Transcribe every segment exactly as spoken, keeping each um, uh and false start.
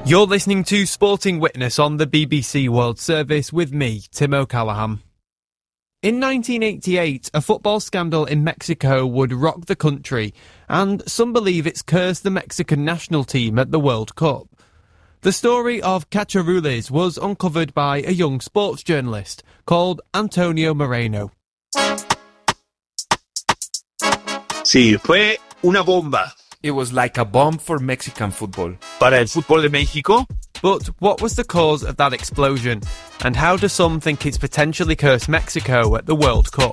You're listening to Sporting Witness on the B B C World Service with me, Tim O'Callaghan. In nineteen eighty-eight, a football scandal in Mexico would rock the country, and some believe it's cursed the Mexican national team at the World Cup. The story of Cacharules was uncovered by a young sports journalist called Antonio Moreno. Sí, fue una bomba. It was like a bomb for Mexican football. ¿Para el fútbol de México? But what was the cause of that explosion? And how do some think it's potentially cursed Mexico at the World Cup?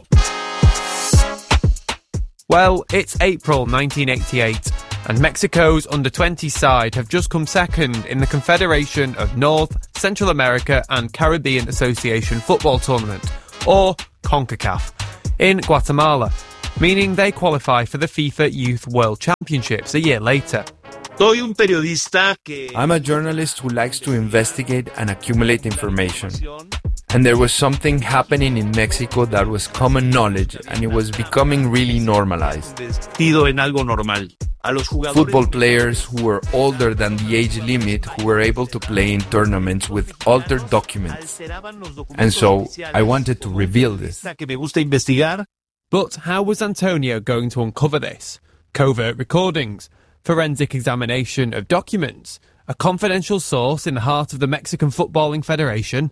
Well, it's April nineteen eighty-eight, and Mexico's under twenty side have just come second in the Confederation of North, Central America and Caribbean Association Football Tournament, or CONCACAF, in Guatemala, meaning they qualify for the FIFA Youth World Championships a year later. Soy un periodista que... I'm a journalist who likes to investigate and accumulate information. And there was something happening in Mexico that was common knowledge, and it was becoming really normalized. Vestido en algo normal. A los jugadores... Football players who were older than the age limit who were able to play in tournaments with altered documents. And so I wanted to reveal this. Que me gusta investigar. But how was Antonio going to uncover this? Covert recordings, forensic examination of documents, a confidential source in the heart of the Mexican Footballing Federation.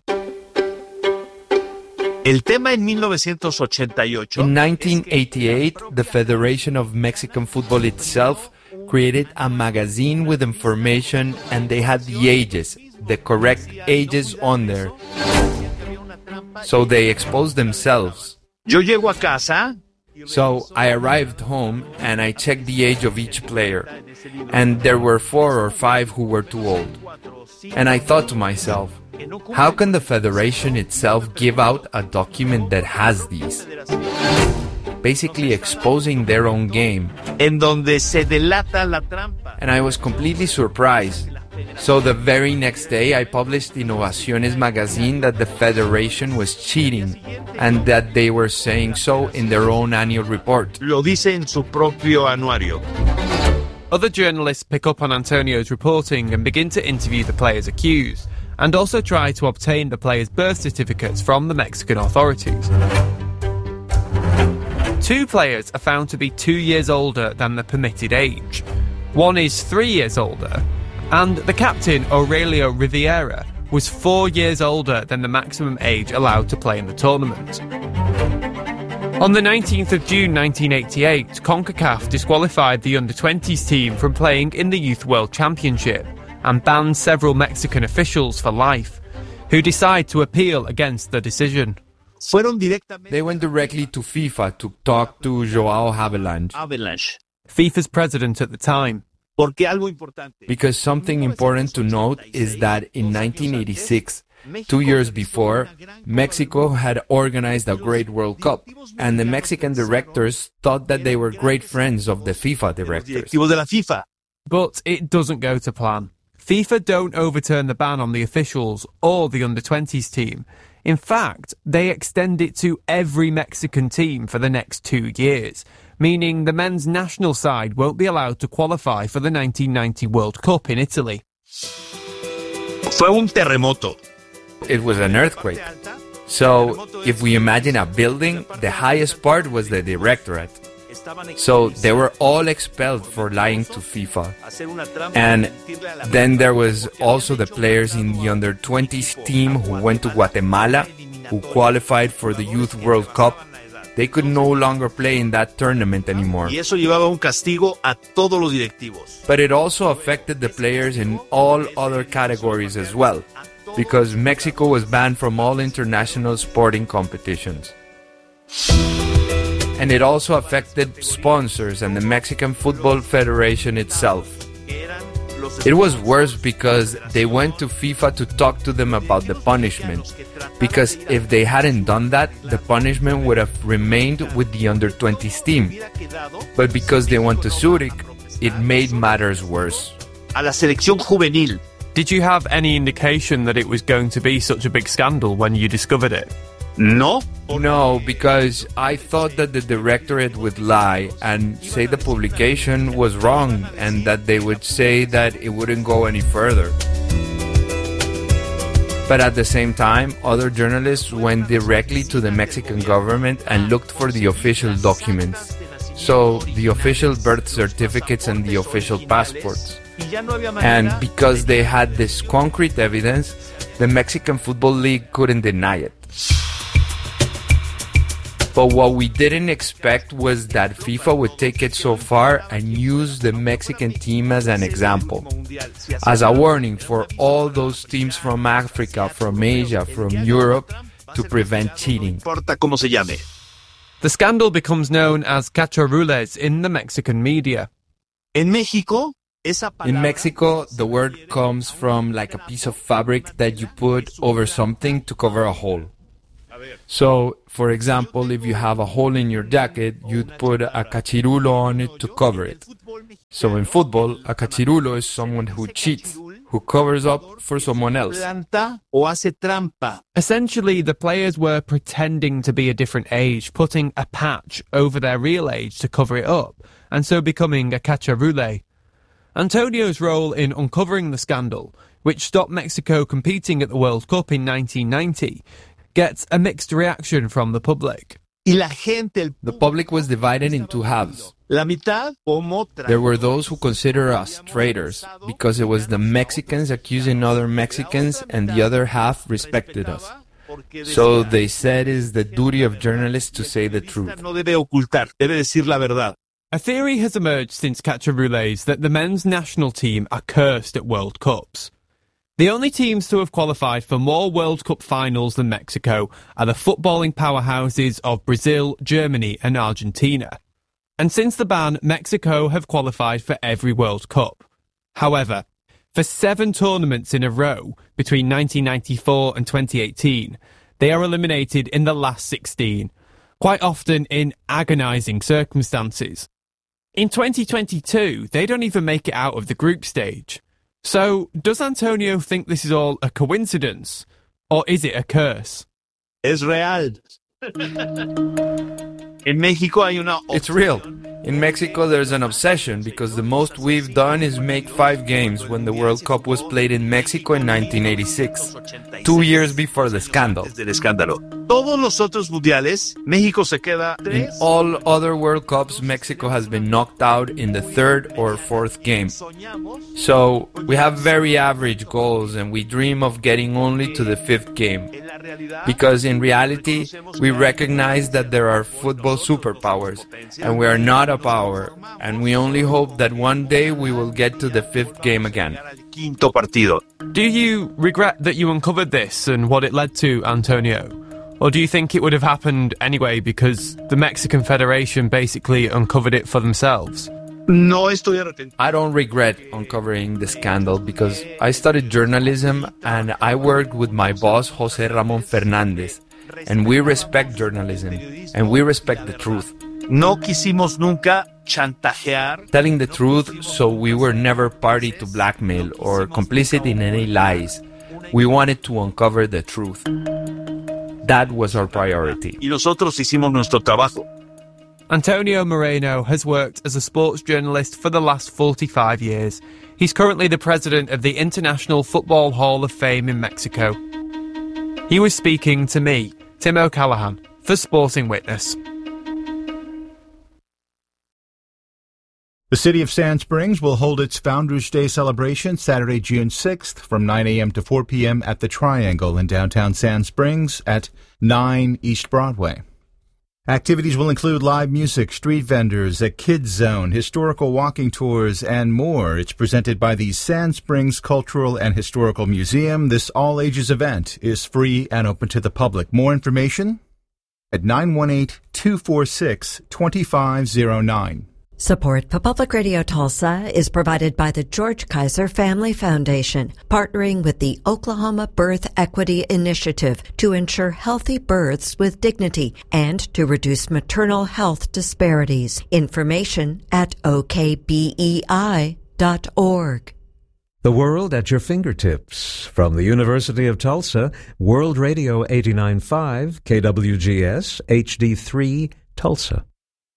El tema en mil novecientos ochenta y ocho. In nineteen eighty-eight, the Federation of Mexican Football itself created a magazine with information, and they had the ages, the correct ages on there. So they exposed themselves. Yo llego a casa. So I arrived home and I checked the age of each player, and there were four or five who were too old. And I thought to myself, how can the Federation itself give out a document that has these? Basically exposing their own game. En donde se delata la trampa. And I was completely surprised. So the very next day I published Innovaciones magazine that the Federation was cheating and that they were saying so in their own annual report. Lo dice en su propio anuario. Other journalists pick up on Antonio's reporting and begin to interview the players accused, and also try to obtain the players' birth certificates from the Mexican authorities. Two players are found to be two years older than the permitted age. One is three years older, and the captain, Aurelio Riviera, was four years older than the maximum age allowed to play in the tournament. On the nineteenth of June nineteen eighty-eight, CONCACAF disqualified the under twenties team from playing in the Youth World Championship and banned several Mexican officials for life, who decide to appeal against the decision. They went directly to FIFA to talk to Joao Havelange, Avalanche. FIFA's president at the time. Porque algo importante. Because something important to note is that in nineteen eighty-six, two years before, Mexico had organized a great World Cup, and the Mexican directors thought that they were great friends of the FIFA directors. Directivos de la FIFA. But it doesn't go to plan. FIFA don't overturn the ban on the officials or the under twenties team. In fact, they extend it to every Mexican team for the next two years, meaning the men's national side won't be allowed to qualify for the nineteen ninety World Cup in Italy. Fue un terremoto. It was an earthquake. So, if we imagine a building, the highest part was the directorate. So, they were all expelled for lying to FIFA. And then there was also the players in the under twenties team who went to Guatemala, who qualified for the Youth World Cup. They could no longer play in that tournament anymore. Y eso llevaba un castigo a todos los directivos. But it also affected the players in all other categories as well, because Mexico was banned from all international sporting competitions. And it also affected sponsors and the Mexican Football Federation itself. It was worse because they went to FIFA to talk to them about the punishment. Because if they hadn't done that, the punishment would have remained with the under twenties team. But because they went to Zurich, it made matters worse. A la selección juvenil. Did you have any indication that it was going to be such a big scandal when you discovered it? No. No, because I thought that the directorate would lie and say the publication was wrong and that they would say that it wouldn't go any further. But at the same time, other journalists went directly to the Mexican government and looked for the official documents. So, the official birth certificates and the official passports. And because they had this concrete evidence, the Mexican Football League couldn't deny it. But what we didn't expect was that FIFA would take it so far and use the Mexican team as an example, as a warning for all those teams from Africa, from Asia, from Europe, to prevent cheating. The scandal becomes known as cacharules in the Mexican media. In Mexico, In Mexico, the word comes from like a piece of fabric that you put over something to cover a hole. So, for example, if you have a hole in your jacket, you'd put a cachirulo on it to cover it. So in football, a cachirulo is someone who cheats, who covers up for someone else. Essentially, the players were pretending to be a different age, putting a patch over their real age to cover it up, and so becoming a cacharule. Antonio's role in uncovering the scandal, which stopped Mexico competing at the World Cup in nineteen ninety, gets a mixed reaction from the public. The public was divided in two halves. There were those who consider us traitors because it was the Mexicans accusing other Mexicans, and the other half respected us. So they said it's the duty of journalists to say the truth. A theory has emerged since cacharules that the men's national team are cursed at World Cups. The only teams to have qualified for more World Cup finals than Mexico are the footballing powerhouses of Brazil, Germany and Argentina. And since the ban, Mexico have qualified for every World Cup. However, for seven tournaments in a row between nineteen ninety-four and twenty eighteen, they are eliminated in the last sixteen, quite often in agonising circumstances. In twenty twenty-two, they don't even make it out of the group stage. So, does Antonio think this is all a coincidence, or is it a curse? Es real. In Mexico hay una... It's real. In Mexico there's an obsession because the most we've done is make five games when the World Cup was played in Mexico in nineteen eighty-six, two years before the scandal. Todos los otros mundiales, México se queda In all other World Cups, Mexico has been knocked out in the third or fourth game. So, we have very average goals and we dream of getting only to the fifth game. Because in reality, we recognize that there are football superpowers and we are not a power, and we only hope that one day we will get to the fifth game again. Do you regret that you uncovered this and what it led to, Antonio? Or do you think it would have happened anyway because the Mexican Federation basically uncovered it for themselves? I don't regret uncovering the scandal because I studied journalism and I worked with my boss, José Ramón Fernández, and we respect journalism and we respect the truth. No quisimos nunca chantajear. Telling the truth, so we were never party to blackmail or complicit in any lies. We wanted to uncover the truth. That was our priority. Y nosotros hicimos nuestro trabajo. Antonio Moreno has worked as a sports journalist for the last forty-five years. He's currently the president of the International Football Hall of Fame in Mexico. He was speaking to me, Tim O'Callaghan, for Sporting Witness. The city of Sand Springs will hold its Founders Day celebration Saturday, June sixth from nine a.m. to four p.m. at the Triangle in downtown Sand Springs at nine East Broadway. Activities will include live music, street vendors, a kids zone, historical walking tours, and more. It's presented by the Sand Springs Cultural and Historical Museum. This all-ages event is free and open to the public. More information at nine one eight, two four six, two five zero nine. Support for Public Radio Tulsa is provided by the George Kaiser Family Foundation, partnering with the Oklahoma Birth Equity Initiative to ensure healthy births with dignity and to reduce maternal health disparities. Information at O K B E I dot org. The world at your fingertips. From the University of Tulsa, World Radio eighty-nine point five, K W G S, H D three, Tulsa.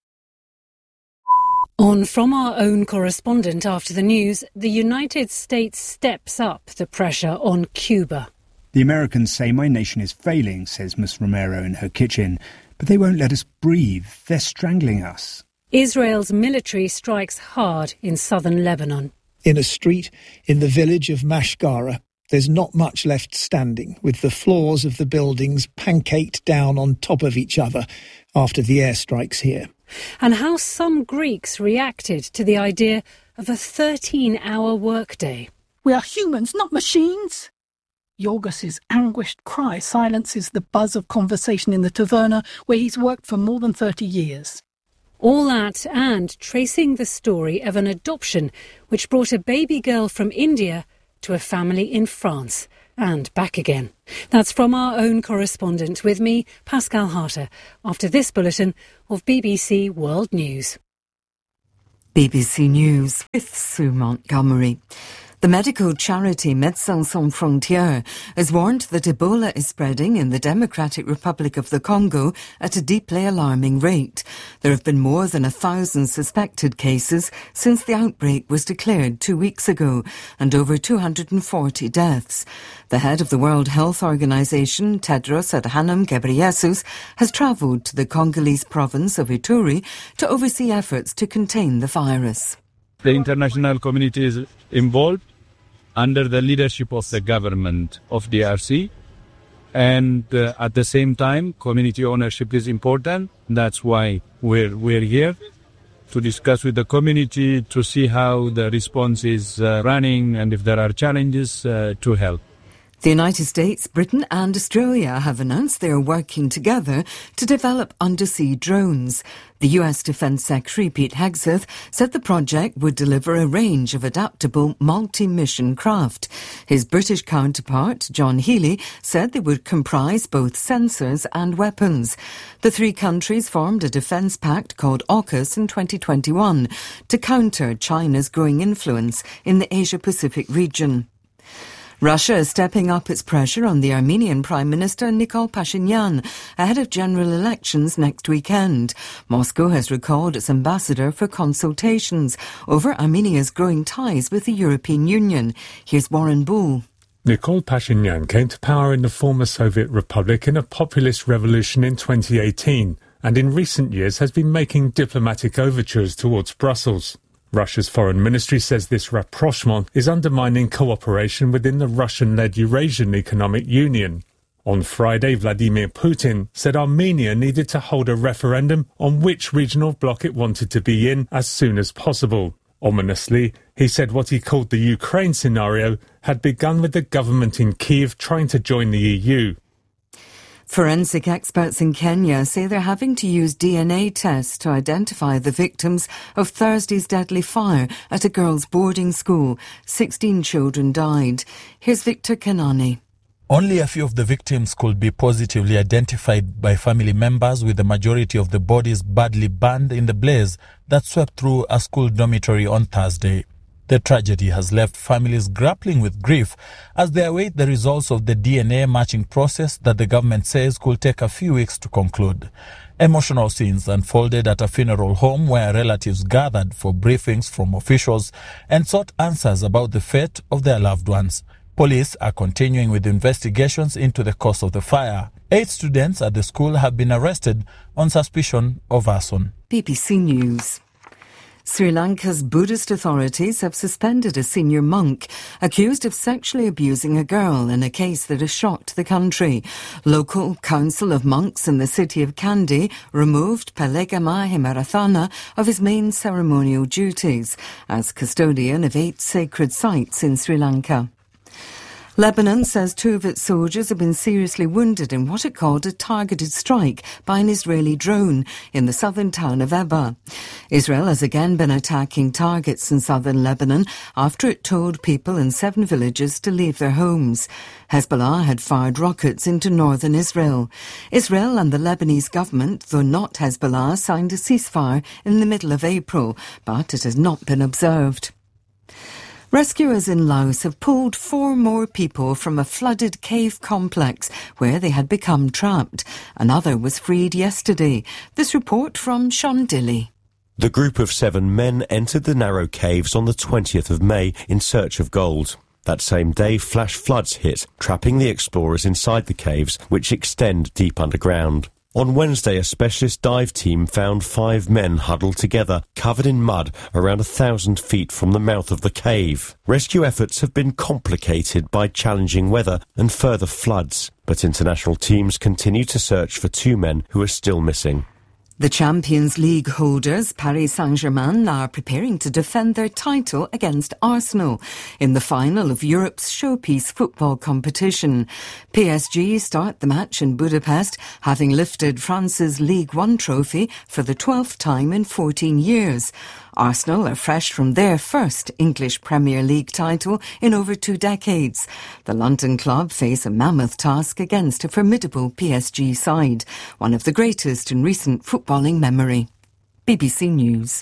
On From Our Own Correspondent after the news, the United States steps up the pressure on Cuba. The The Americans say my nation is failing, says Miss Romero in her kitchen, but they won't let us breathe. They're strangling us. Israel's military strikes hard in southern Lebanon. In a street in the village of Mashgara, there's not much left standing, with the floors of the buildings pancaked down on top of each other after the airstrikes here. And how some Greeks reacted to the idea of a thirteen-hour workday. We are humans, not machines. Yorgos's anguished cry silences the buzz of conversation in the taverna where he's worked for more than thirty years. All that and tracing the story of an adoption which brought a baby girl from India to a family in France and back again. That's from our own correspondent, with me, Pascal Harter, after this bulletin of B B C World News. B B C News with Sue Montgomery. The medical charity Médecins Sans Frontières has warned that Ebola is spreading in the Democratic Republic of the Congo at a deeply alarming rate. There have been more than a thousand suspected cases since the outbreak was declared two weeks ago, and over two hundred forty deaths. The head of the World Health Organization, Tedros Adhanom Ghebreyesus, has travelled to the Congolese province of Ituri to oversee efforts to contain the virus. The international community is involved under the leadership of the government of D R C, and uh, at the same time community ownership is important. That's why we're, we're here to discuss with the community to see how the response is uh, running and if there are challenges uh, to help. The United States, Britain and Australia have announced they are working together to develop undersea drones. The U S Defence Secretary Pete Hegseth said the project would deliver a range of adaptable multi-mission craft. His British counterpart, John Healey, said they would comprise both sensors and weapons. The three countries formed a defence pact called AUKUS in twenty twenty-one to counter China's growing influence in the Asia-Pacific region. Russia is stepping up its pressure on the Armenian Prime Minister Nikol Pashinyan ahead of general elections next weekend. Moscow has recalled its ambassador for consultations over Armenia's growing ties with the European Union. Here's Warren Bull. Nikol Pashinyan came to power in the former Soviet Republic in a populist revolution in twenty eighteen, and in recent years has been making diplomatic overtures towards Brussels. Russia's foreign ministry says this rapprochement is undermining cooperation within the Russian-led Eurasian Economic Union. On Friday, Vladimir Putin said Armenia needed to hold a referendum on which regional bloc it wanted to be in as soon as possible. Ominously, he said what he called the Ukraine scenario had begun with the government in Kyiv trying to join the E U. Forensic experts in Kenya say they're having to use D N A tests to identify the victims of Thursday's deadly fire at a girls' boarding school. Sixteen children died. Here's Victor Kanani. Only a few of the victims could be positively identified by family members, with the majority of the bodies badly burned in the blaze that swept through a school dormitory on Thursday. The tragedy has left families grappling with grief as they await the results of the D N A matching process that the government says could take a few weeks to conclude. Emotional scenes unfolded at a funeral home where relatives gathered for briefings from officials and sought answers about the fate of their loved ones. Police are continuing with investigations into the cause of the fire. Eight students at the school have been arrested on suspicion of arson. B B C News. Sri Lanka's Buddhist authorities have suspended a senior monk accused of sexually abusing a girl in a case that has shocked the country. Local council of monks in the city of Kandy removed Pelegama Himarathana of his main ceremonial duties as custodian of eight sacred sites in Sri Lanka. Lebanon says two of its soldiers have been seriously wounded in what it called a targeted strike by an Israeli drone in the southern town of Eba. Israel has again been attacking targets in southern Lebanon after it told people in seven villages to leave their homes. Hezbollah had fired rockets into northern Israel. Israel and the Lebanese government, though not Hezbollah, signed a ceasefire in the middle of April, but it has not been observed. Rescuers in Laos have pulled four more people from a flooded cave complex where they had become trapped. Another was freed yesterday. This report from Sean Dilley. The group of seven men entered the narrow caves on the twentieth of May in search of gold. That same day, flash floods hit, trapping the explorers inside the caves, which extend deep underground. On Wednesday, a specialist dive team found five men huddled together, covered in mud, around a thousand feet from the mouth of the cave. Rescue efforts have been complicated by challenging weather and further floods, but international teams continue to search for two men who are still missing. The Champions League holders, Paris Saint-Germain, are preparing to defend their title against Arsenal in the final of Europe's showpiece football competition. P S G start the match in Budapest, having lifted France's Ligue one trophy for the twelfth time in fourteen years. Arsenal are fresh from their first English Premier League title in over two decades. The London club face a mammoth task against a formidable P S G side, one of the greatest in recent footballing memory. B B C News.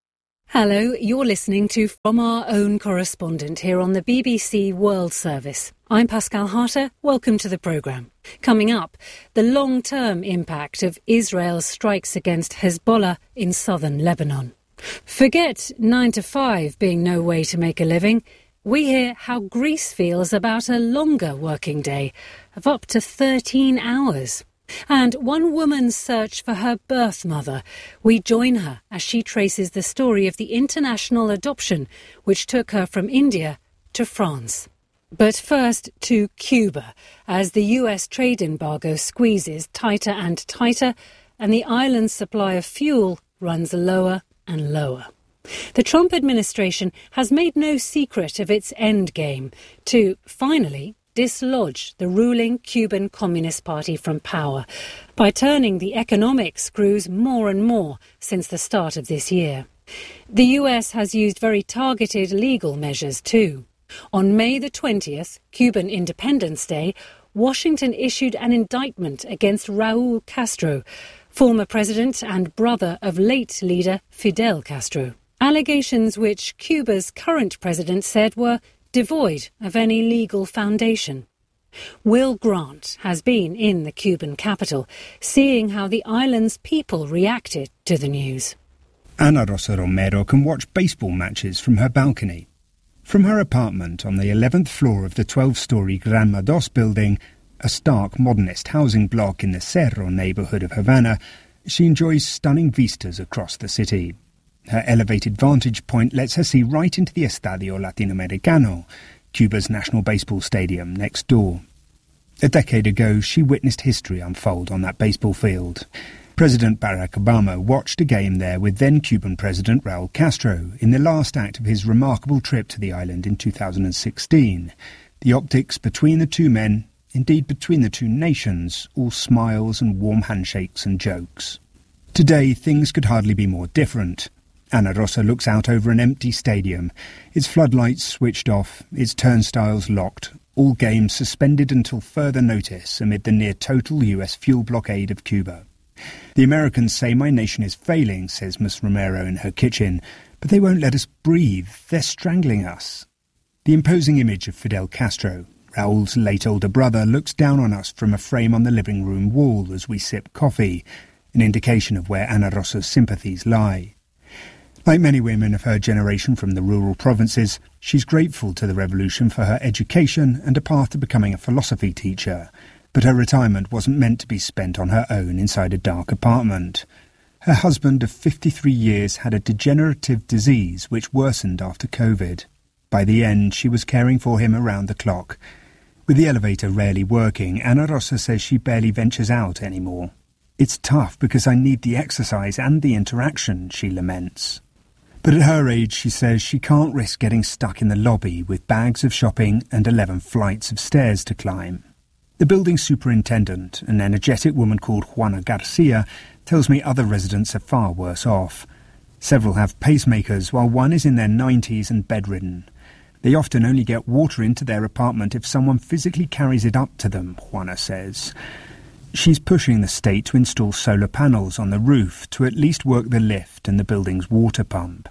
Hello, you're listening to From Our Own Correspondent here on the B B C World Service. I'm Pascal Harter. Welcome to the programme. Coming up, the long-term impact of Israel's strikes against Hezbollah in southern Lebanon. Forget nine to five being no way to make a living. We hear how Greece feels about a longer working day of up to thirteen hours. And one woman's search for her birth mother. We join her as she traces the story of the international adoption which took her from India to France. But first to Cuba, as the U S trade embargo squeezes tighter and tighter and the island's supply of fuel runs lower and lower. The Trump administration has made no secret of its end game to, finally, dislodge the ruling Cuban Communist Party from power by turning the economic screws more and more since the start of this year. The U S has used very targeted legal measures too. On May the twentieth, Cuban Independence Day, Washington issued an indictment against Raul Castro, former president and brother of late leader Fidel Castro. Allegations which Cuba's current president said were devoid of any legal foundation. Will Grant has been in the Cuban capital, seeing how the island's people reacted to the news. Ana Rosa Romero can watch baseball matches from her balcony. From her apartment on the eleventh floor of the twelve-storey Granma dos building, a stark modernist housing block in the Cerro neighbourhood of Havana, she enjoys stunning vistas across the city. Her elevated vantage point lets her see right into the Estadio Latinoamericano, Cuba's national baseball stadium next door. A decade ago, she witnessed history unfold on that baseball field. President Barack Obama watched a game there with then-Cuban President Raul Castro in the last act of his remarkable trip to the island in two thousand sixteen. The optics between the two men, indeed between the two nations, all smiles and warm handshakes and jokes. Today, things could hardly be more different. Ana Rosa looks out over an empty stadium, its floodlights switched off, its turnstiles locked, all games suspended until further notice amid the near-total U S fuel blockade of Cuba. The Americans say my nation is failing, says Miss Romero in her kitchen, but they won't let us breathe. They're strangling us. The imposing image of Fidel Castro, Raul's late older brother, looks down on us from a frame on the living room wall as we sip coffee, an indication of where Ana Rosa's sympathies lie. Like many women of her generation from the rural provinces, she's grateful to the revolution for her education and a path to becoming a philosophy teacher. But her retirement wasn't meant to be spent on her own inside a dark apartment. Her husband of fifty-three years had a degenerative disease which worsened after COVID. By the end, she was caring for him around the clock. With the elevator rarely working, Ana Rosa says she barely ventures out anymore. It's tough because I need the exercise and the interaction, she laments. But at her age, she says she can't risk getting stuck in the lobby with bags of shopping and eleven flights of stairs to climb. The building superintendent, an energetic woman called Juana Garcia, tells me other residents are far worse off. Several have pacemakers, while one is in their nineties and bedridden. They often only get water into their apartment if someone physically carries it up to them, Juana says. She's pushing the state to install solar panels on the roof to at least work the lift and the building's water pump.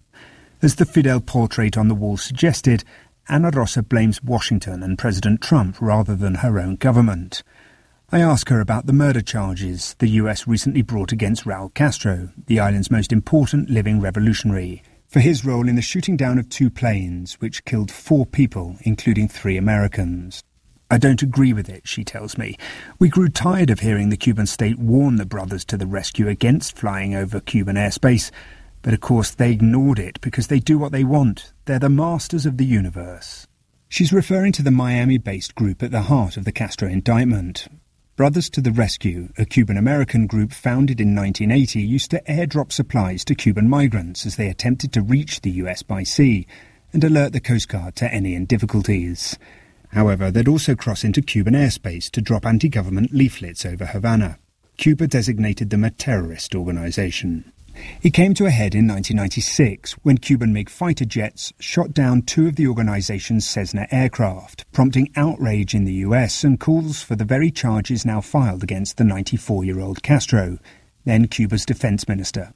As the Fidel portrait on the wall suggested, Ana Rosa blames Washington and President Trump rather than her own government. I ask her about the murder charges the U S recently brought against Raul Castro, the island's most important living revolutionary. for his role in the shooting down of two planes which killed four people, including three Americans. I don't agree with it, she tells me. We grew tired of hearing the Cuban state warn the brothers to the rescue against flying over Cuban airspace, but of course they ignored it because they do what they want. They're the masters of the universe. She's referring to the Miami-based group at the heart of the Castro indictment. Brothers to the Rescue, a Cuban-American group founded in nineteen eighty, used to airdrop supplies to Cuban migrants as they attempted to reach the U S by sea and alert the Coast Guard to any difficulties. However, they'd also cross into Cuban airspace to drop anti-government leaflets over Havana. Cuba designated them a terrorist organization. It came to a head in nineteen ninety-six when Cuban MiG fighter jets shot down two of the organization's Cessna aircraft, prompting outrage in the U S and calls for the very charges now filed against the ninety-four-year-old Castro, then Cuba's defense minister.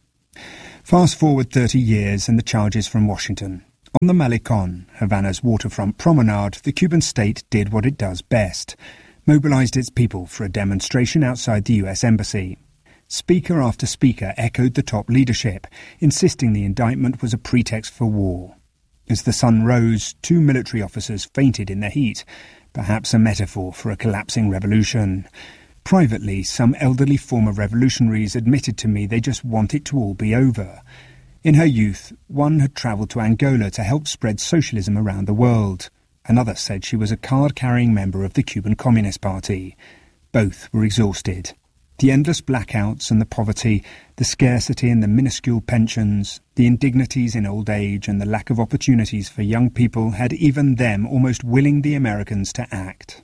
Fast forward thirty years and the charges from Washington. On the Malecon, Havana's waterfront promenade, the Cuban state did what it does best, mobilized its people for a demonstration outside the U S embassy. Speaker after speaker echoed the top leadership, insisting the indictment was a pretext for war. As the sun rose, two military officers fainted in the heat, perhaps a metaphor for a collapsing revolution. Privately, some elderly former revolutionaries admitted to me they just want it to all be over. In her youth, one had travelled to Angola to help spread socialism around the world. Another said she was a card-carrying member of the Cuban Communist Party. Both were exhausted. The endless blackouts and the poverty, the scarcity and the minuscule pensions, the indignities in old age and the lack of opportunities for young people had even them almost willing the Americans to act.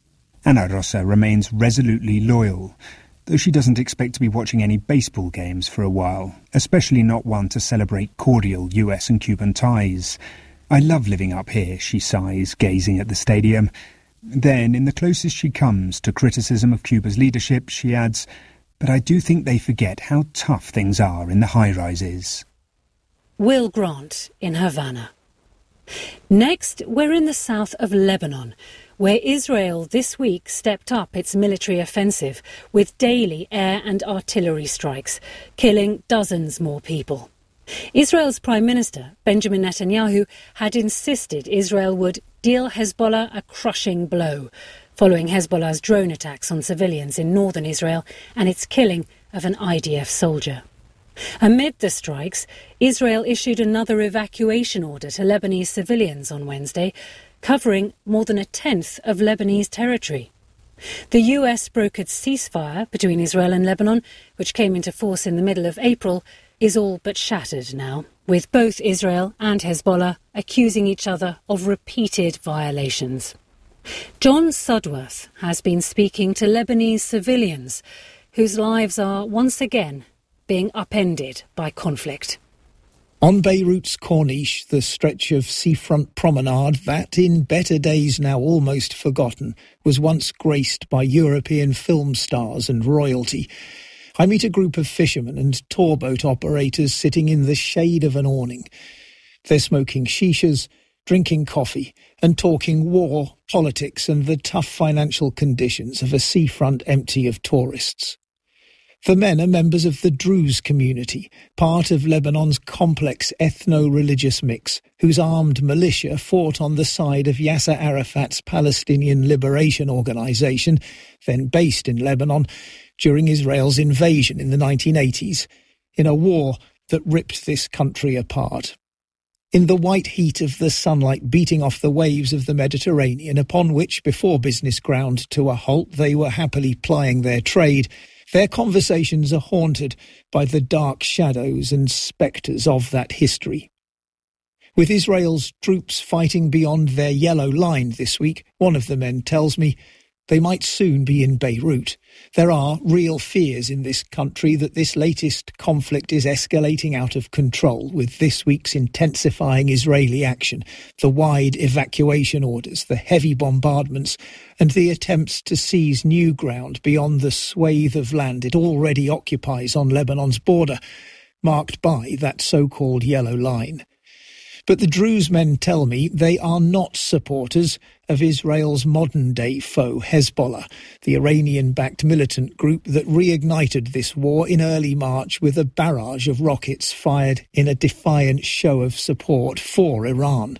Ana Rosa remains resolutely loyal, though she doesn't expect to be watching any baseball games for a while, especially not one to celebrate cordial U S and Cuban ties. I love living up here, she sighs, gazing at the stadium. Then, in the closest she comes to criticism of Cuba's leadership, she adds, "But I do think they forget how tough things are in the high-rises." Will Grant in Havana. Next, we're in the south of Lebanon, where Israel this week stepped up its military offensive with daily air and artillery strikes, killing dozens more people. Israel's Prime Minister, Benjamin Netanyahu, had insisted Israel would deal Hezbollah a crushing blow, following Hezbollah's drone attacks on civilians in northern Israel and its killing of an I D F soldier. Amid the strikes, Israel issued another evacuation order to Lebanese civilians on Wednesday, covering more than a tenth of Lebanese territory. The U S brokered ceasefire between Israel and Lebanon, which came into force in the middle of April, is all but shattered now, with both Israel and Hezbollah accusing each other of repeated violations. John Sudworth has been speaking to Lebanese civilians whose lives are once again being upended by conflict. On Beirut's Corniche, the stretch of seafront promenade that, in better days now almost forgotten, was once graced by European film stars and royalty, I meet a group of fishermen and tourboat operators sitting in the shade of an awning. They're smoking shishas, drinking coffee, and talking war, politics, and the tough financial conditions of a seafront empty of tourists. The men are members of the Druze community, part of Lebanon's complex ethno-religious mix, whose armed militia fought on the side of Yasser Arafat's Palestinian Liberation Organization, then based in Lebanon, during Israel's invasion in the nineteen eighties, in a war that ripped this country apart. In the white heat of the sunlight beating off the waves of the Mediterranean, upon which, before business ground to a halt, they were happily plying their trade, their conversations are haunted by the dark shadows and spectres of that history. With Israel's troops fighting beyond their yellow line this week, one of the men tells me they might soon be in Beirut. There are real fears in this country that this latest conflict is escalating out of control, with this week's intensifying Israeli action, the wide evacuation orders, the heavy bombardments, and the attempts to seize new ground beyond the swathe of land it already occupies on Lebanon's border, marked by that so-called yellow line. But the Druze men tell me they are not supporters of Israel's modern-day foe, Hezbollah, the Iranian-backed militant group that reignited this war in early March with a barrage of rockets fired in a defiant show of support for Iran.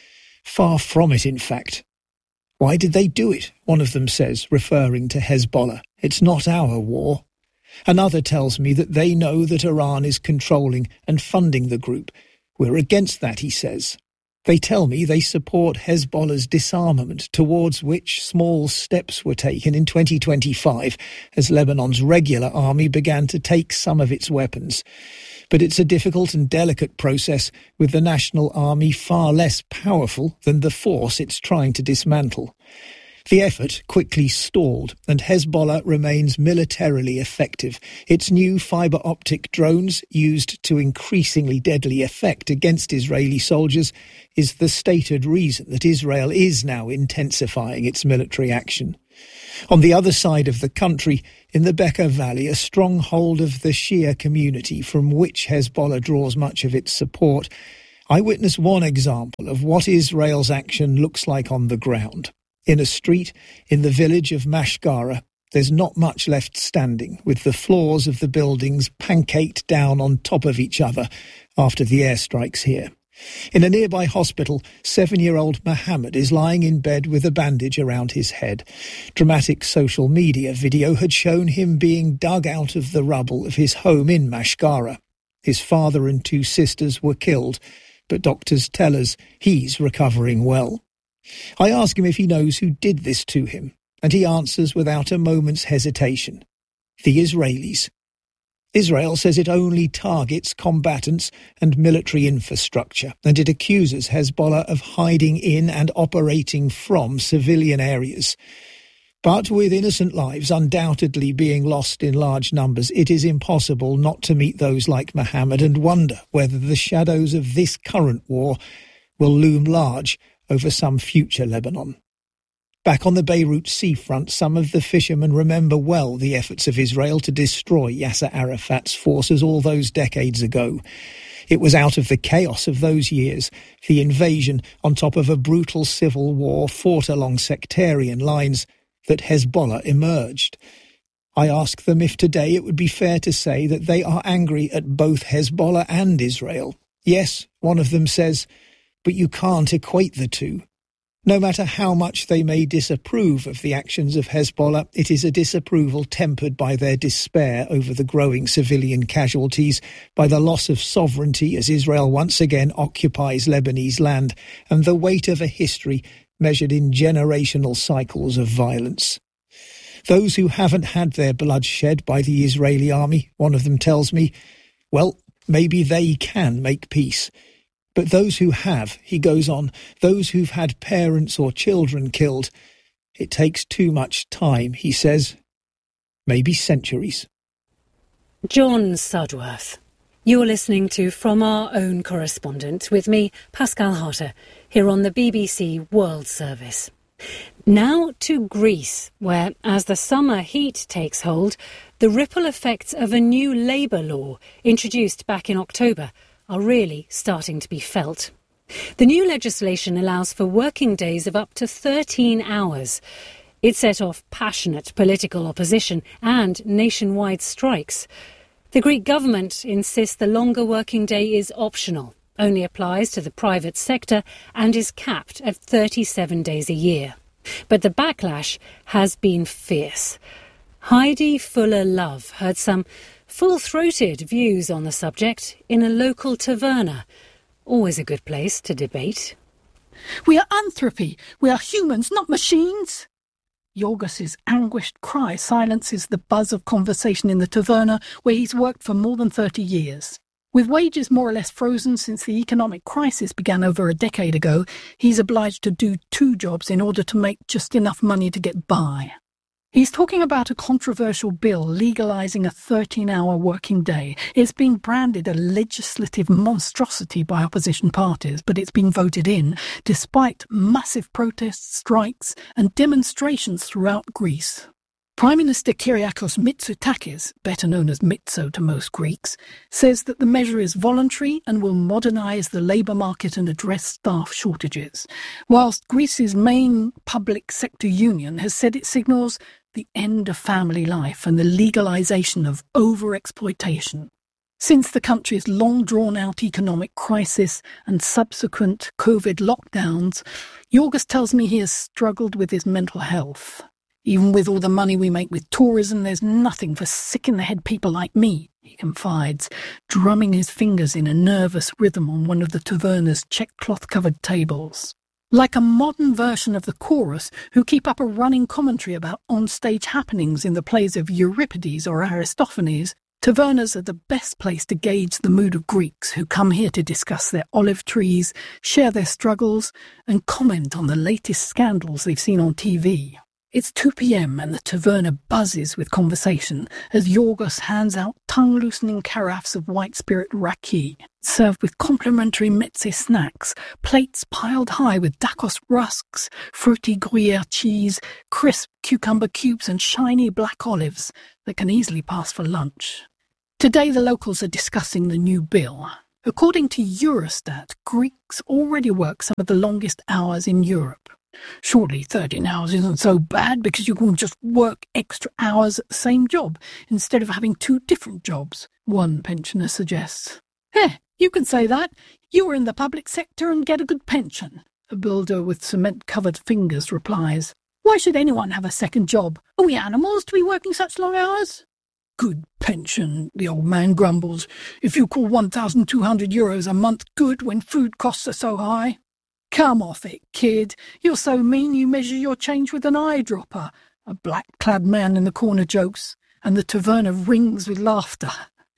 Far from it, in fact. Why did they do it? One of them says, referring to Hezbollah. It's not our war. Another tells me that they know that Iran is controlling and funding the group. We're against that, he says. They tell me they support Hezbollah's disarmament, towards which small steps were taken in twenty twenty-five as Lebanon's regular army began to take some of its weapons. But it's a difficult and delicate process, with the national army far less powerful than the force it's trying to dismantle. The effort quickly stalled, and Hezbollah remains militarily effective. Its new fibre-optic drones, used to increasingly deadly effect against Israeli soldiers, is the stated reason that Israel is now intensifying its military action. On the other side of the country, in the Bekaa Valley, a stronghold of the Shia community from which Hezbollah draws much of its support, I witnessed one example of what Israel's action looks like on the ground. In a street in the village of Mashgara, there's not much left standing, with the floors of the buildings pancaked down on top of each other after the airstrikes here. In a nearby hospital, seven-year-old Mohammed is lying in bed with a bandage around his head. Dramatic social media video had shown him being dug out of the rubble of his home in Mashgara. His father and two sisters were killed, but doctors tell us he's recovering well. I ask him if he knows who did this to him, and he answers without a moment's hesitation. The Israelis. Israel says it only targets combatants and military infrastructure, and it accuses Hezbollah of hiding in and operating from civilian areas. But with innocent lives undoubtedly being lost in large numbers, it is impossible not to meet those like Mohammed and wonder whether the shadows of this current war will loom large over some future Lebanon. Back on the Beirut seafront, some of the fishermen remember well the efforts of Israel to destroy Yasser Arafat's forces all those decades ago. It was out of the chaos of those years, the invasion on top of a brutal civil war fought along sectarian lines, that Hezbollah emerged. I ask them if today it would be fair to say that they are angry at both Hezbollah and Israel. Yes, one of them says, but you can't equate the two. No matter how much they may disapprove of the actions of Hezbollah, it is a disapproval tempered by their despair over the growing civilian casualties, by the loss of sovereignty as Israel once again occupies Lebanese land, and the weight of a history measured in generational cycles of violence. Those who haven't had their blood shed by the Israeli army, one of them tells me, well, maybe they can make peace. But those who have, he goes on, those who've had parents or children killed, it takes too much time, he says. Maybe centuries. John Sudworth. You're listening to From Our Own Correspondent with me, Pascal Harter, here on the B B C World Service. Now to Greece, where, as the summer heat takes hold, the ripple effects of a new labour law introduced back in October are really starting to be felt. The new legislation allows for working days of up to thirteen hours. It set off passionate political opposition and nationwide strikes. The Greek government insists the longer working day is optional, only applies to the private sector and is capped at thirty-seven days a year. But the backlash has been fierce. Heidi Fuller-Love heard some full-throated views on the subject in a local taverna. Always a good place to debate. We are anthropy. We are humans, not machines. Yorgos's anguished cry silences the buzz of conversation in the taverna where he's worked for more than thirty years. With wages more or less frozen since the economic crisis began over a decade ago, he's obliged to do two jobs in order to make just enough money to get by. He's talking about a controversial bill legalising a thirteen-hour working day. It's being branded a legislative monstrosity by opposition parties, but it's been voted in, despite massive protests, strikes and demonstrations throughout Greece. Prime Minister Kyriakos Mitsotakis, better known as Mitso to most Greeks, says that the measure is voluntary and will modernise the labour market and address staff shortages, whilst Greece's main public sector union has said it signals the end of family life and the legalisation of over-exploitation. Since the country's long drawn-out economic crisis and subsequent COVID lockdowns, Yorgos tells me he has struggled with his mental health. Even with all the money we make with tourism, there's nothing for sick-in-the-head people like me, he confides, drumming his fingers in a nervous rhythm on one of the taverna's check-cloth-covered tables. Like a modern version of the chorus, who keep up a running commentary about on-stage happenings in the plays of Euripides or Aristophanes, tavernas are the best place to gauge the mood of Greeks who come here to discuss their olive trees, share their struggles, and comment on the latest scandals they've seen on T V. It's two p.m. and the taverna buzzes with conversation as Yorgos hands out tongue-loosening carafes of white spirit raki, served with complimentary meze snacks, plates piled high with Dakos rusks, fruity Gruyere cheese, crisp cucumber cubes and shiny black olives that can easily pass for lunch. Today the locals are discussing the new bill. According to Eurostat, Greeks already work some of the longest hours in Europe. Surely thirteen hours isn't so bad because you can just work extra hours at the same job instead of having two different jobs, one pensioner suggests. Eh, you can say that. You are in the public sector and get a good pension, a builder with cement-covered fingers replies. Why should anyone have a second job? Are we animals to be working such long hours? Good pension, the old man grumbles. If you call one thousand two hundred euros a month good when food costs are so high. Come off it, kid. You're so mean you measure your change with an eyedropper, a black-clad man in the corner jokes, and the taverna rings with laughter.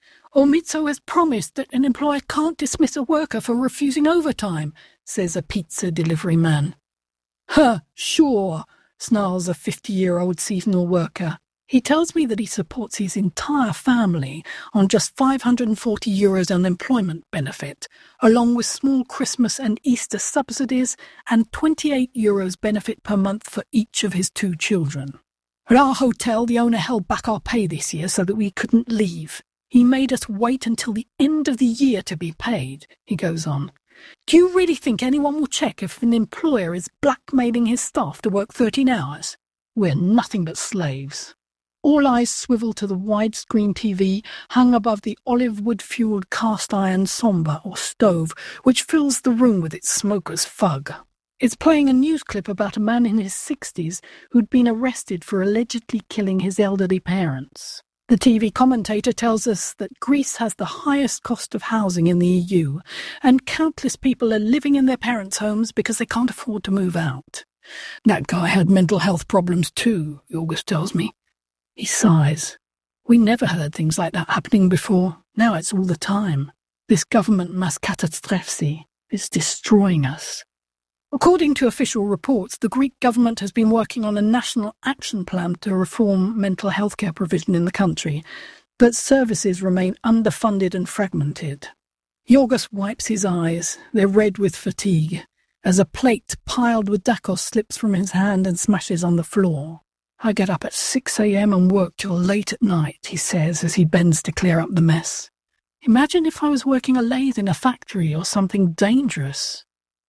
Omitso has promised that an employer can't dismiss a worker for refusing overtime, says a pizza delivery man. Huh, sure, snarls a fifty-year-old seasonal worker. He tells me that he supports his entire family on just five hundred forty euros unemployment benefit, along with small Christmas and Easter subsidies and twenty-eight euros benefit per month for each of his two children. At our hotel, the owner held back our pay this year so that we couldn't leave. He made us wait until the end of the year to be paid, he goes on. Do you really think anyone will check if an employer is blackmailing his staff to work thirteen hours? We're nothing but slaves. All eyes swivel to the widescreen T V hung above the olive wood-fueled cast-iron somba or stove, which fills the room with its smoker's fug. It's playing a news clip about a man in his sixties who'd been arrested for allegedly killing his elderly parents. The T V commentator tells us that Greece has the highest cost of housing in the E U, and countless people are living in their parents' homes because they can't afford to move out. That guy had mental health problems too, Yorgos tells me. He sighs. We never heard things like that happening before. Now it's all the time. This government mas katastrophisi is destroying us. According to official reports, the Greek government has been working on a national action plan to reform mental health care provision in the country, but services remain underfunded and fragmented. Yorgos wipes his eyes. They're red with fatigue, as a plate piled with Dakos slips from his hand and smashes on the floor. I get up at six a.m. and work till late at night, he says as he bends to clear up the mess. Imagine if I was working a lathe in a factory or something dangerous.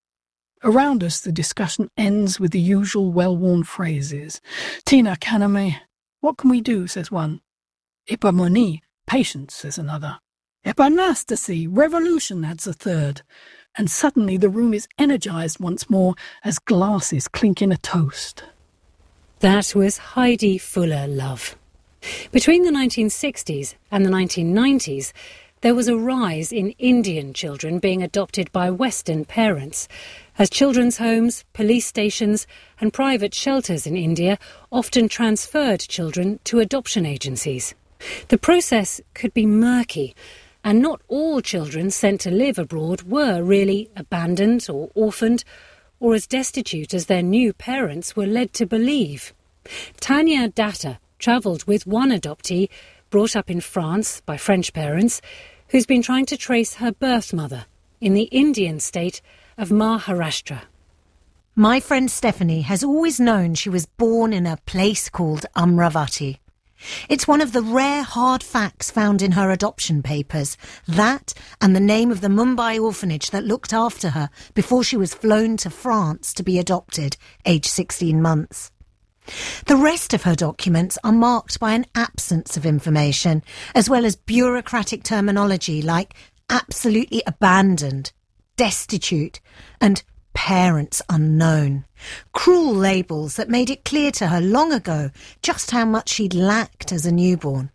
Around us, the discussion ends with the usual well-worn phrases. Tina kaname. What can we do, says one. Epimony, patience, says another. Epanastasy, revolution, adds a third. And suddenly the room is energized once more as glasses clink in a toast. That was Heidi Fuller Love. Between the nineteen sixties and the nineteen nineties, there was a rise in Indian children being adopted by Western parents, as children's homes, police stations and private shelters in India often transferred children to adoption agencies. The process could be murky, and not all children sent to live abroad were really abandoned or orphaned, or as destitute as their new parents were led to believe. Tanya Datta travelled with one adoptee, brought up in France by French parents, who's been trying to trace her birth mother in the Indian state of Maharashtra. My friend Stephanie has always known she was born in a place called Amravati. It's one of the rare hard facts found in her adoption papers, that and the name of the Mumbai orphanage that looked after her before she was flown to France to be adopted, aged sixteen months. The rest of her documents are marked by an absence of information, as well as bureaucratic terminology like absolutely abandoned, destitute, and parents unknown. Cruel labels that made it clear to her long ago just how much she'd lacked as a newborn.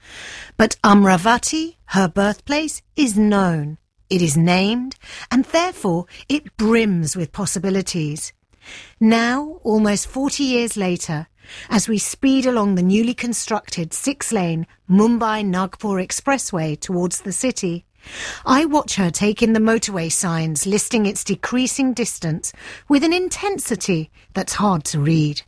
But Amravati, her birthplace, is known. It is named, and therefore it brims with possibilities. Now, almost forty years later, as we speed along the newly constructed six-lane Mumbai-Nagpur expressway towards the city, I watch her take in the motorway signs listing its decreasing distance with an intensity that's hard to read.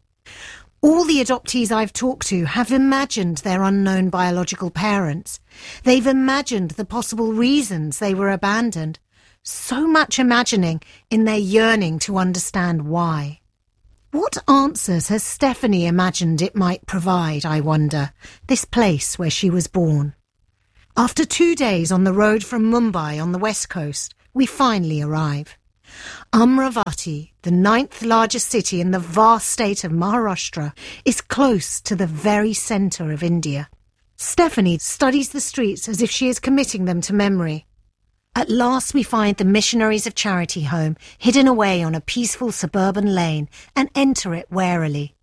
All the adoptees I've talked to have imagined their unknown biological parents. They've imagined the possible reasons they were abandoned. So much imagining in their yearning to understand why. What answers has Stephanie imagined it might provide, I wonder, this place where she was born? After two days on the road from Mumbai on the west coast, we finally arrive. Amravati, the ninth largest city in the vast state of Maharashtra, is close to the very centre of India. Stephanie studies the streets as if she is committing them to memory. At last we find the Missionaries of Charity home hidden away on a peaceful suburban lane and enter it warily.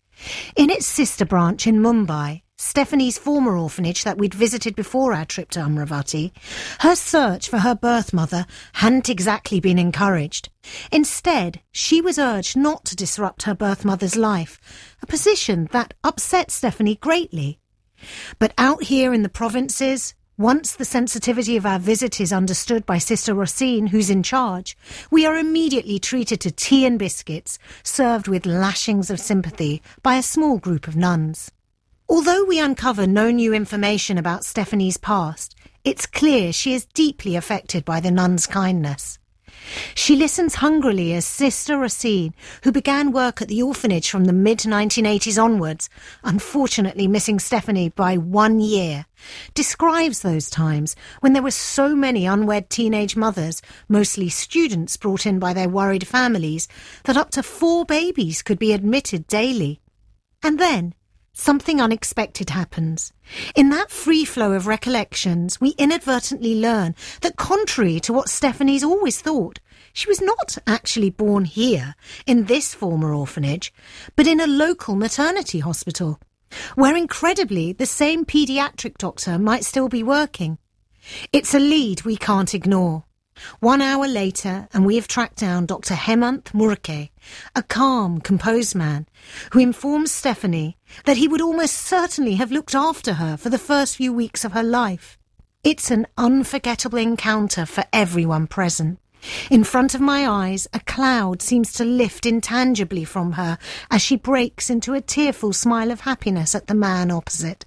In its sister branch in Mumbai, Stephanie's former orphanage that we'd visited before our trip to Amravati, her search for her birth mother hadn't exactly been encouraged. Instead, she was urged not to disrupt her birth mother's life, a position that upset Stephanie greatly. But out here in the provinces, once the sensitivity of our visit is understood by Sister Rosine, who's in charge, we are immediately treated to tea and biscuits, served with lashings of sympathy by a small group of nuns. Although we uncover no new information about Stephanie's past, it's clear she is deeply affected by the nuns' kindness. She listens hungrily as Sister Rosine, who began work at the orphanage from the mid nineteen eighties onwards, unfortunately missing Stephanie by one year, describes those times when there were so many unwed teenage mothers, mostly students brought in by their worried families, that up to four babies could be admitted daily. And then something unexpected happens. In that free flow of recollections, we inadvertently learn that contrary to what Stephanie's always thought, she was not actually born here, in this former orphanage, but in a local maternity hospital, where incredibly the same paediatric doctor might still be working. It's a lead we can't ignore. One hour later, and we have tracked down Doctor Hemant Murke, a calm, composed man, who informs Stephanie that he would almost certainly have looked after her for the first few weeks of her life. It's an unforgettable encounter for everyone present. In front of my eyes, a cloud seems to lift intangibly from her as she breaks into a tearful smile of happiness at the man opposite.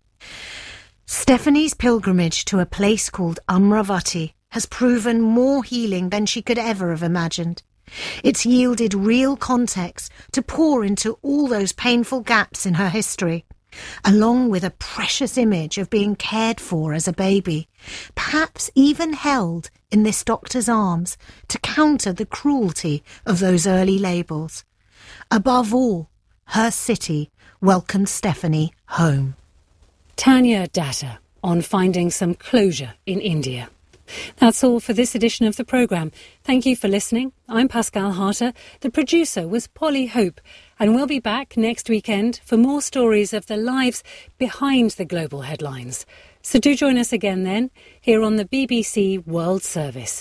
Stephanie's pilgrimage to a place called Amravati has proven more healing than she could ever have imagined. It's yielded real context to pour into all those painful gaps in her history, along with a precious image of being cared for as a baby, perhaps even held in this doctor's arms to counter the cruelty of those early labels. Above all, her city welcomed Stephanie home. Tanya Datta on finding some closure in India. That's all for this edition of the programme. Thank you for listening. I'm Pascal Harter. The producer was Polly Hope, and we'll be back next weekend for more stories of the lives behind the global headlines. So do join us again then, here on the B B C World Service.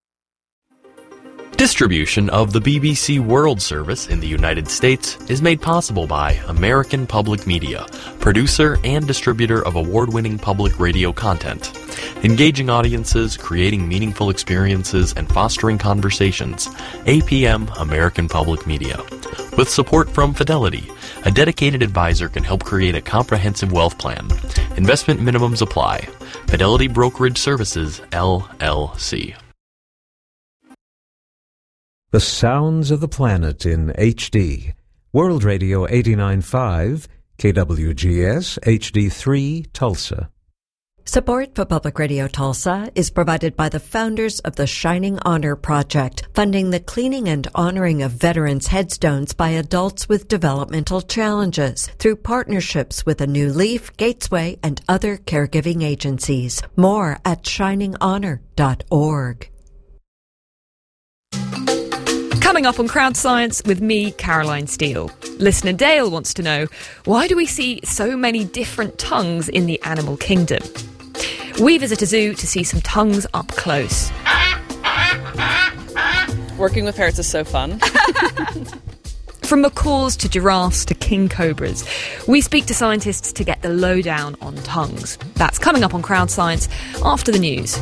Distribution of the B B C World Service in the United States is made possible by American Public Media, producer and distributor of award-winning public radio content. Engaging audiences, creating meaningful experiences, and fostering conversations. A P M American Public Media. With support from Fidelity, a dedicated advisor can help create a comprehensive wealth plan. Investment minimums apply. Fidelity Brokerage Services, L L C. The sounds of the planet in H D. World Radio eighty-nine point five, K W G S, H D three, Tulsa. Support for Public Radio Tulsa is provided by the founders of the Shining Honor Project, funding the cleaning and honoring of veterans' headstones by adults with developmental challenges through partnerships with A New Leaf, Gatesway, and other caregiving agencies. More at shining honor dot org. Coming up on Crowd Science with me, Caroline Steele. Listener Dale wants to know, why do we see so many different tongues in the animal kingdom? We visit a zoo to see some tongues up close. Working with parrots is so fun. From macaws to giraffes to king cobras, we speak to scientists to get the lowdown on tongues. That's coming up on Crowd Science after the news.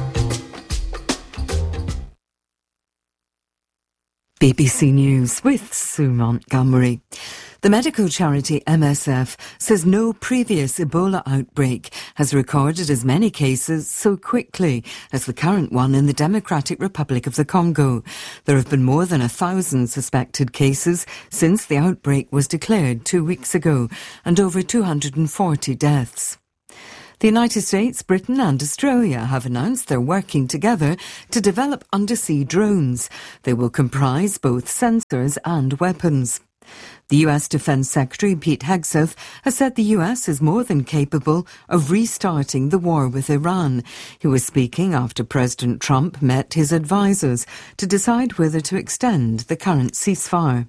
B B C News with Sue Montgomery. The medical charity M S F says no previous Ebola outbreak has recorded as many cases so quickly as the current one in the Democratic Republic of the Congo. There have been more than a thousand suspected cases since the outbreak was declared two weeks ago, and over two hundred forty deaths. The United States, Britain and Australia have announced they're working together to develop undersea drones. They will comprise both sensors and weapons. The U S Defence Secretary Pete Hegseth has said the U S is more than capable of restarting the war with Iran. He was speaking after President Trump met his advisers to decide whether to extend the current ceasefire.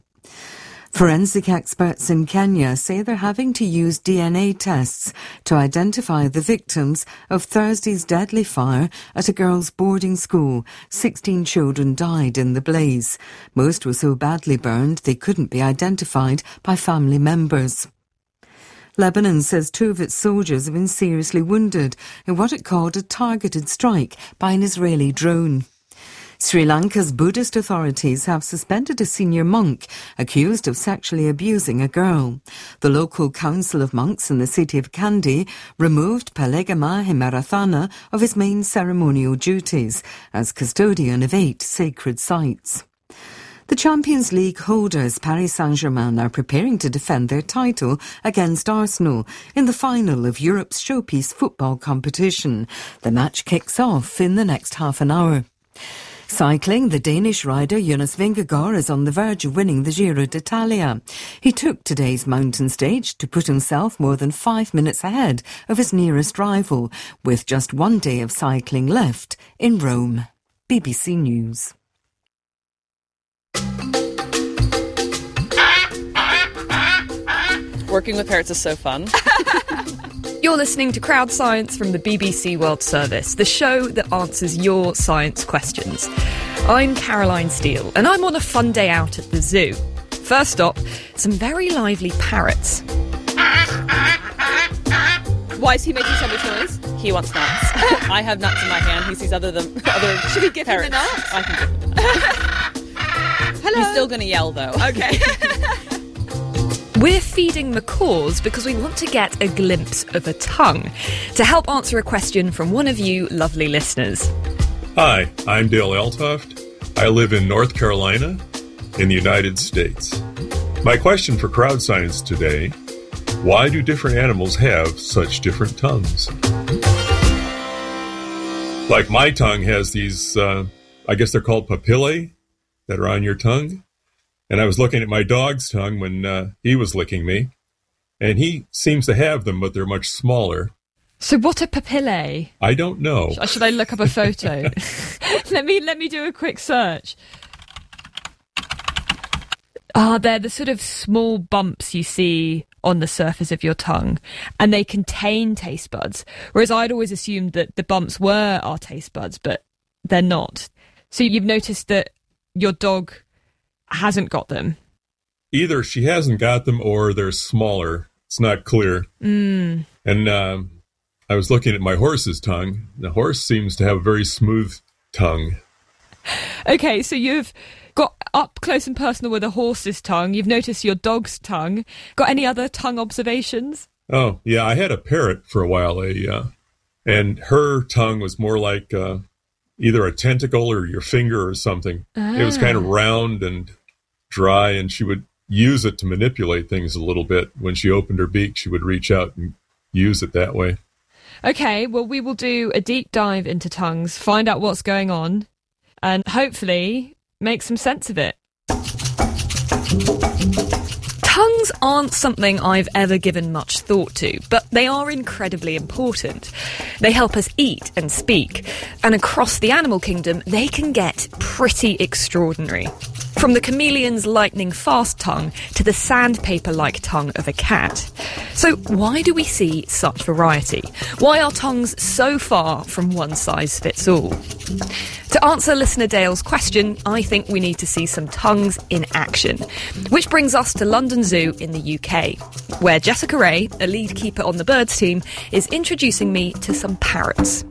Forensic experts in Kenya say they're having to use D N A tests to identify the victims of Thursday's deadly fire at a girls' boarding school. Sixteen children died in the blaze. Most were so badly burned they couldn't be identified by family members. Lebanon says two of its soldiers have been seriously wounded in what it called a targeted strike by an Israeli drone. Sri Lanka's Buddhist authorities have suspended a senior monk accused of sexually abusing a girl. The local council of monks in the city of Kandy removed Palegama Himarathana of his main ceremonial duties as custodian of eight sacred sites. The Champions League holders Paris Saint-Germain are preparing to defend their title against Arsenal in the final of Europe's showpiece football competition. The match kicks off in the next half an hour. Cycling, the Danish rider Jonas Vingegaard is on the verge of winning the Giro d'Italia. He took today's mountain stage to put himself more than five minutes ahead of his nearest rival, with just one day of cycling left in Rome. B B C News. Working with parrots is so fun. You're listening to Crowd Science from the B B C World Service, the show that answers your science questions. I'm Caroline Steele, and I'm on a fun day out at the zoo. First stop, some very lively parrots. Why is he making so much noise? He wants nuts. I have nuts in my hand. He sees other than other. Should we give parrots. him the nuts? I can give him the nuts. Hello. He's still going to yell though. Okay. We're feeding macaws because we want to get a glimpse of a tongue to help answer a question from one of you lovely listeners. Hi, I'm Dale Altoft. I live in North Carolina in the United States. My question for Crowd Science today, why do different animals have such different tongues? Like my tongue has these, uh, I guess they're called papillae that are on your tongue. And I was looking at my dog's tongue when uh, he was licking me, and he seems to have them, but they're much smaller. So what are papillae? I don't know. Should I look up a photo? let me let me do a quick search. Ah, they're the sort of small bumps you see on the surface of your tongue, and they contain taste buds. Whereas I'd always assumed that the bumps were our taste buds, but they're not. So you've noticed that your dog hasn't got them. Either she hasn't got them or they're smaller. It's not clear. Mm. And um, I was looking at my horse's tongue. The horse seems to have a very smooth tongue. Okay, so you've got up close and personal with a horse's tongue. You've noticed your dog's tongue. Got any other tongue observations? Oh, yeah, I had a parrot for a while, a, uh, and her tongue was more like uh, either a tentacle or your finger or something. Ah. It was kind of round and dry, and she would use it to manipulate things a little bit. When she opened her beak, she would reach out and use it that way. Okay, well, we will do a deep dive into tongues, find out what's going on, and hopefully make some sense of it. Tongues aren't something I've ever given much thought to, but they are incredibly important. They help us eat and speak, and across the animal kingdom, they can get pretty extraordinary. From the chameleon's lightning-fast tongue to the sandpaper-like tongue of a cat. So why do we see such variety? Why are tongues so far from one size fits all? To answer listener Dale's question, I think we need to see some tongues in action. Which brings us to London Zoo in the U K, where Jessica Ray, a lead keeper on the birds team, is introducing me to some parrots.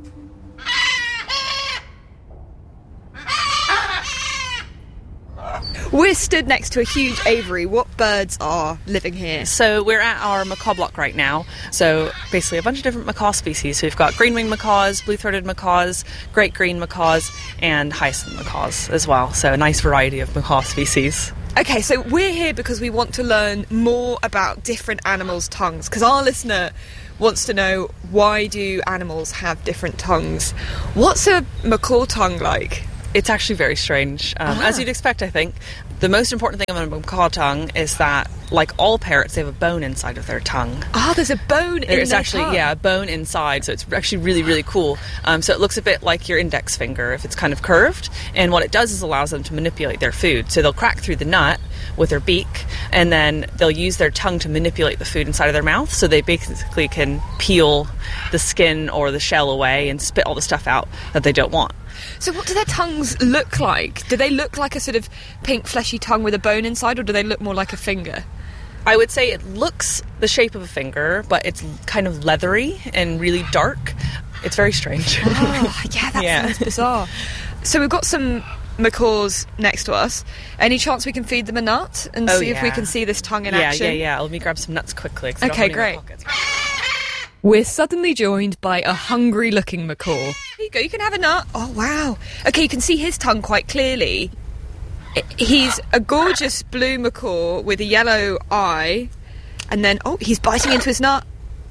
We're stood next to a huge aviary. What birds are living here? So we're at our macaw block right now. So basically a bunch of different macaw species. So we've got green-winged macaws, blue-throated macaws, great green macaws, and hyacinth macaws as well. So a nice variety of macaw species. Okay, so we're here because we want to learn more about different animals' tongues, because our listener wants to know, why do animals have different tongues? What's a macaw tongue like? It's actually very strange, um, Ah. as you'd expect, I think. The most important thing about a macaw tongue is that, like all parrots, they have a bone inside of their tongue. Ah, there's a bone in There's their actually, tongue. yeah, a bone inside, so it's actually really, really cool. Um, so it looks a bit like your index finger if it's kind of curved, and what it does is allows them to manipulate their food. So they'll crack through the nut with their beak, and then they'll use their tongue to manipulate the food inside of their mouth, so they basically can peel the skin or the shell away and spit all the stuff out that they don't want. So what do their tongues look like? Do they look like a sort of pink fleshy tongue with a bone inside, or do they look more like a finger? I would say it looks the shape of a finger, but it's kind of leathery and really dark. It's very strange. Oh, yeah, that Yeah. sounds bizarre. So we've got some macaws next to us. Any chance we can feed them a nut and Oh, see if we yeah. can see this tongue in yeah, action? Yeah, yeah, Let me grab some nuts quickly. 'cause I don't Okay, have any in my great. pockets. We're suddenly joined by a hungry-looking macaw. Here you go, you can have a nut. Oh, wow. Okay, you can see his tongue quite clearly. I- He's a gorgeous blue macaw with a yellow eye. And then, oh, he's biting into his nut.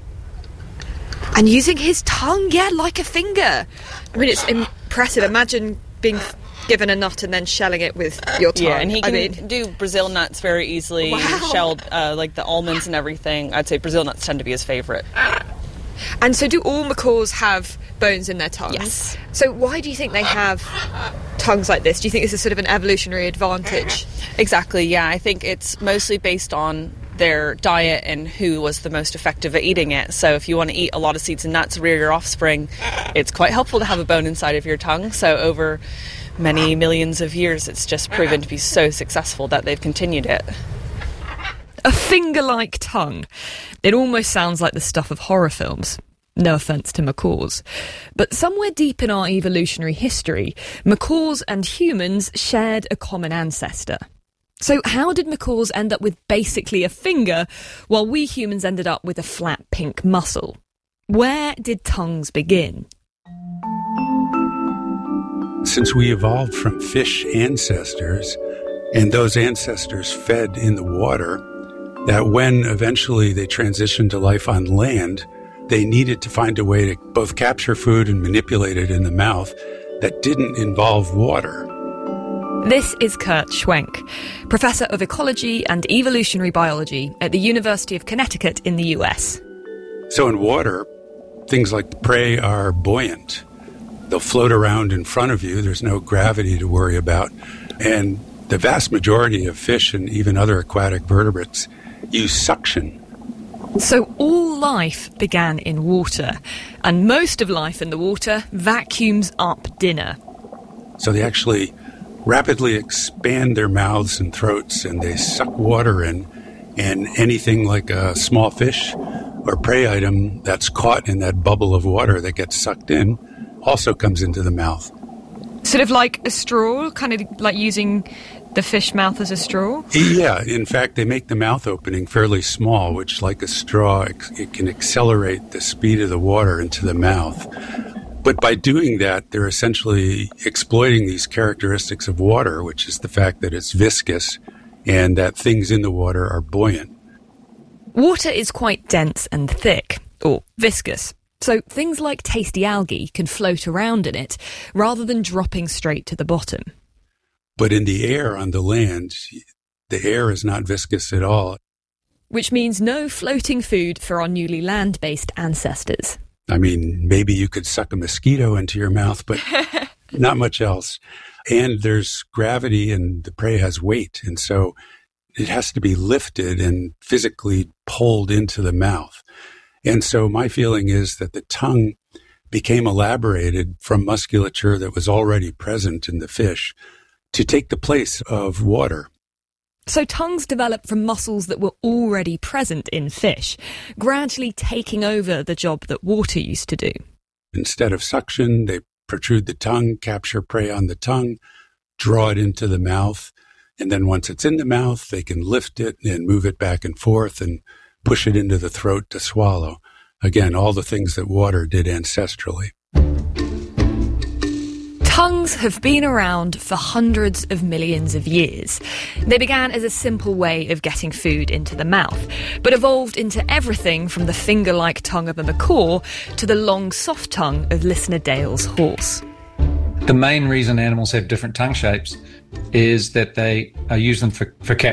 And using his tongue, yeah, like a finger. I mean, it's impressive. Imagine being given a nut and then shelling it with your tongue. Yeah, and he I can mean, do Brazil nuts very easily, Wow. shelled, uh, like the almonds and everything. I'd say Brazil nuts tend to be his favourite. And so do all macaws have bones in their tongues? Yes. So why do you think they have tongues like this? Do you think this is sort of an evolutionary advantage? Exactly, yeah. I think it's mostly based on their diet and who was the most effective at eating it. So if you want to eat a lot of seeds and nuts, rear your offspring, it's quite helpful to have a bone inside of your tongue. So over many millions of years, it's just proven to be so successful that they've continued it. A finger-like tongue. It almost sounds like the stuff of horror films. No offence to macaws. But somewhere deep in our evolutionary history, macaws and humans shared a common ancestor. So how did macaws end up with basically a finger, while we humans ended up with a flat pink muscle? Where did tongues begin? Since we evolved from fish ancestors, and those ancestors fed in the water, that when eventually they transitioned to life on land, they needed to find a way to both capture food and manipulate it in the mouth that didn't involve water. This is Kurt Schwenk, Professor of Ecology and Evolutionary Biology at the University of Connecticut in the U S. So in water, things like the prey are buoyant. They'll float around in front of you. There's no gravity to worry about. And the vast majority of fish and even other aquatic vertebrates use suction. So all life began in water, and most of life in the water vacuums up dinner. So they actually rapidly expand their mouths and throats, and they suck water in, and anything like a small fish or prey item that's caught in that bubble of water that gets sucked in also comes into the mouth. Sort of like a straw, kind of like using the fish mouth as a straw? Yeah, in fact, they make the mouth opening fairly small, which, like a straw, it can accelerate the speed of the water into the mouth. But by doing that, they're essentially exploiting these characteristics of water, which is the fact that it's viscous and that things in the water are buoyant. Water is quite dense and thick, or viscous, so things like tasty algae can float around in it rather than dropping straight to the bottom. But in the air on the land, the air is not viscous at all. Which means no floating food for our newly land-based ancestors. I mean, maybe you could suck a mosquito into your mouth, but not much else. And there's gravity and the prey has weight. And so it has to be lifted and physically pulled into the mouth. And so my feeling is that the tongue became elaborated from musculature that was already present in the fish to take the place of water. So tongues developed from muscles that were already present in fish, gradually taking over the job that water used to do. Instead of suction, they protrude the tongue, capture prey on the tongue, draw it into the mouth, and then once it's in the mouth, they can lift it and move it back and forth and push it into the throat to swallow. Again, all the things that water did ancestrally. Tongues have been around for hundreds of millions of years. They began as a simple way of getting food into the mouth, but evolved into everything from the finger-like tongue of a macaw to the long, soft tongue of Listener Dale's horse. The main reason animals have different tongue shapes is that they uh, use them for, for capturing